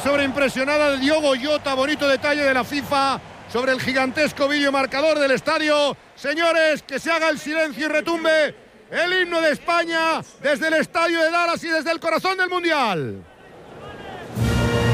sobreimpresionada de Diogo Jota, bonito detalle de la FIFA sobre el gigantesco vídeo marcador del estadio. Señores, que se haga el silencio y retumbe el himno de España desde el estadio de Dallas y desde el corazón del Mundial.